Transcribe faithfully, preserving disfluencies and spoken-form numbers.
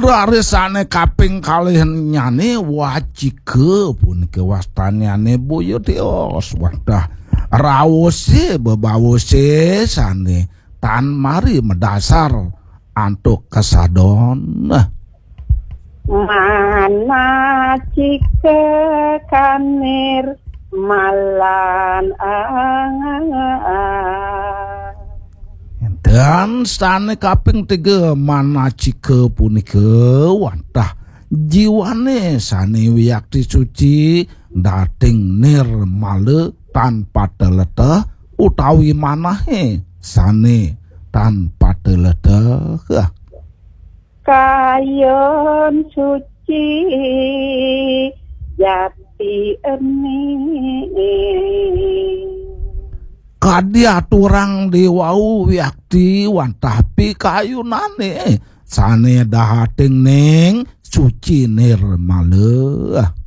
Rarisane kaping kalih nyane wajike puniki wastanyane Buya Tios. Wadah rawose bebawose sane tan mari medasar antuk kesadon. Mana cike kanir malan dan sane kaping tiga mana cike punika wadah jiwane sane wiyakti suci dating nirmala tanpa teleteh utawi manahe sane tanpa teleteh kayon suci jati eni kadi aturang diwau wiyakti wan tapi kayunane sane dahating ning suci nirmala.